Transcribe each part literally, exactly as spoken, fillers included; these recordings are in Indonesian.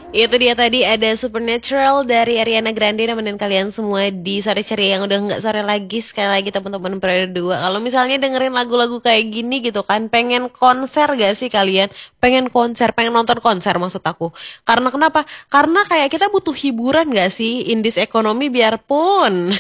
Itu dia tadi ada Supernatural dari Ariana Grande nemenin kalian semua di sore ceria yang udah nggak sore lagi. Sekali lagi teman-teman periode dua. Kalau misalnya dengerin lagu-lagu kayak gini gitu kan, pengen konser gak sih kalian? Pengen konser, pengen nonton konser maksud aku. Karena kenapa? Karena kayak kita butuh hiburan gak sih in this economy biarpun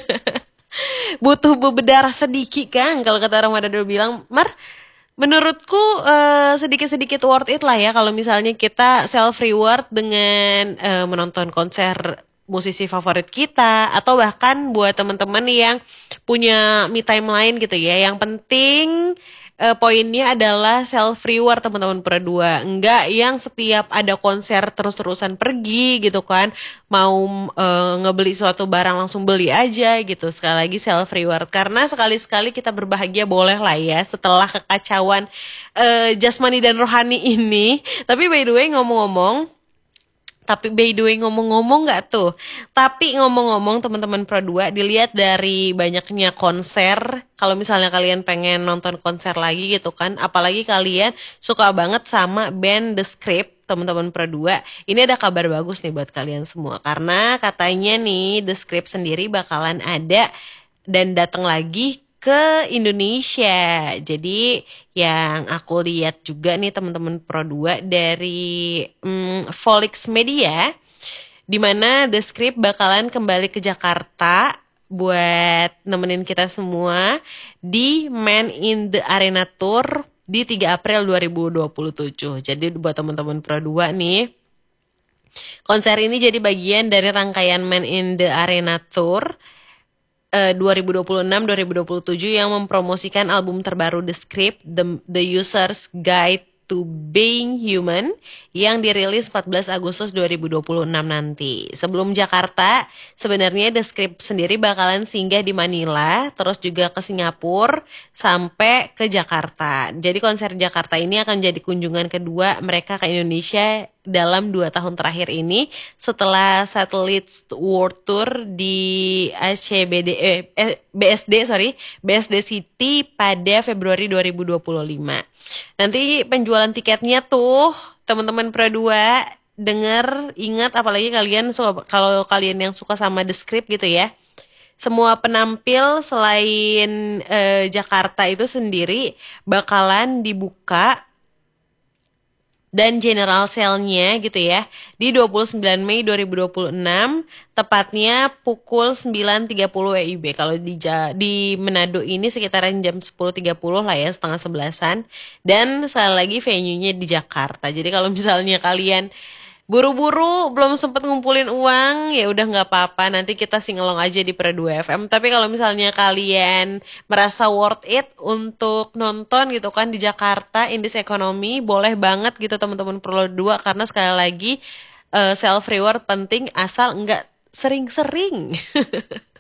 butuh berdarah sedikit kan kalau kata orang Manado bilang Mar, menurutku eh, sedikit-sedikit worth it lah ya kalau misalnya kita self reward dengan eh, menonton konser musisi favorit kita atau bahkan buat teman-teman yang punya me time lain gitu ya. Yang penting eh, poinnya adalah self reward teman-teman berdua. Enggak yang setiap ada konser terus-terusan pergi gitu kan. Mau eh, ngebeli suatu barang langsung beli aja gitu. Sekali lagi self reward karena sekali-sekali kita berbahagia boleh lah ya setelah kekacauan eh, jasmani dan rohani ini. Tapi by the way ngomong-ngomong tapi by the way ngomong-ngomong nggak tuh? Tapi ngomong-ngomong teman-teman Pro dua dilihat dari banyaknya konser. Kalau misalnya kalian pengen nonton konser lagi gitu kan, apalagi kalian suka banget sama band The Script, teman-teman Pro dua. Ini ada kabar bagus nih buat kalian semua karena katanya nih The Script sendiri bakalan ada dan datang lagi ke Indonesia. Jadi yang aku lihat juga nih teman-teman Pro dua dari mm, Volix Media di mana The Script bakalan kembali ke Jakarta buat nemenin kita semua di Man in the Arena Tour di tiga April dua ribu dua puluh tujuh. Jadi buat teman-teman Pro dua nih, konser ini jadi bagian dari rangkaian Man in the Arena Tour eh, dua ribu dua puluh enam dua ribu dua puluh tujuh yang mempromosikan album terbaru The Script, The, The User's Guide to Being Human yang dirilis empat belas Agustus dua ribu dua puluh enam nanti. Sebelum Jakarta, sebenarnya The Script sendiri bakalan singgah di Manila, terus juga ke Singapura, sampai ke Jakarta. Jadi konser Jakarta ini akan jadi kunjungan kedua mereka ke Indonesia dalam dua tahun terakhir ini setelah Satellites World Tour di A C B D eh, eh, B S D sorry B S D City pada Februari dua ribu dua puluh lima. Nanti penjualan tiketnya tuh teman-teman Pro dua denger ingat apalagi kalian suka, kalau kalian yang suka sama The Script gitu ya. Semua penampil selain eh, Jakarta itu sendiri bakalan dibuka dan general sale-nya gitu ya di dua puluh sembilan Mei dua ribu dua puluh enam tepatnya pukul sembilan tiga puluh W I B. Kalau di Ja- di Manado ini sekitaran jam sepuluh tiga puluh lah ya, setengah sebelasan, dan sekali lagi venue-nya di Jakarta. Jadi kalau misalnya kalian buru-buru belum sempet ngumpulin uang ya udah nggak apa-apa, nanti kita singelong aja di Pro dua F M. Tapi kalau misalnya kalian merasa worth it untuk nonton gitu kan di Jakarta in this economy, boleh banget gitu teman-teman Pro dua karena sekali lagi self reward penting asal nggak sering-sering.